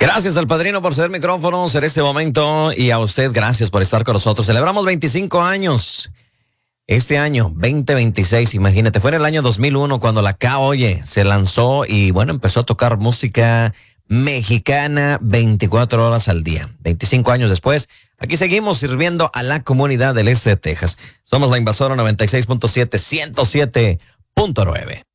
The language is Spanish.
Gracias al padrino por ceder micrófonos en este momento y a usted gracias por estar con nosotros. Celebramos 25 años. Este año, 2026, imagínate, fue en el año 2001 cuando la K-Oye se lanzó y bueno, empezó a tocar música mexicana 24 horas al día. 25 años después, aquí seguimos sirviendo a la comunidad del este de Texas. Somos la Invasora 96.7, 107.9.